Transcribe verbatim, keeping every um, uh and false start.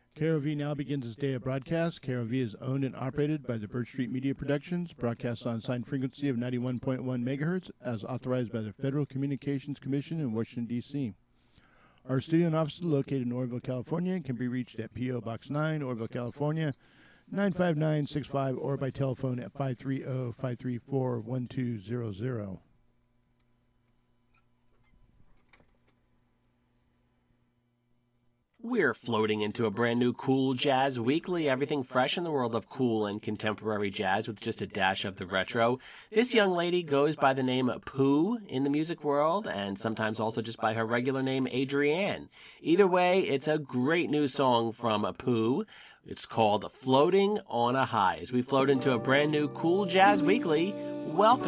K R O V now begins its day of broadcast. K R O V is owned and operated by the Birch Street Media Productions, broadcasts on assigned frequency of ninety-one point one megahertz, as authorized by the Federal Communications Commission in Washington, D C Our studio and office is located in Oroville, California, and can be reached at P O. Box nine, Oroville, California, nine five nine six five, or by telephone at five three zero, five three four, one two zero zero. We're floating into a brand new Cool Jazz Weekly, everything fresh in the world of cool and contemporary jazz with just a dash of the retro. This young lady goes by the name Pooh in the music world, and sometimes also just by her regular name Adrienne. Either way, it's a great new song from Pooh. It's called Floating on a High. As we float into a brand new Cool Jazz Weekly, welcome.